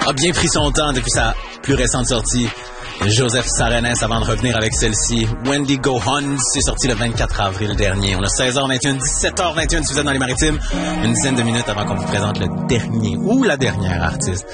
a bien pris son temps depuis sa plus récente sortie. Joseph Sarenès avant de revenir avec celle-ci. Wendy Go Huns, c'est sorti le 24 avril dernier. On a 16h21, 17h21 si vous êtes dans les Maritimes. Une dizaine de minutes avant qu'on vous présente le dernier ou la dernière artiste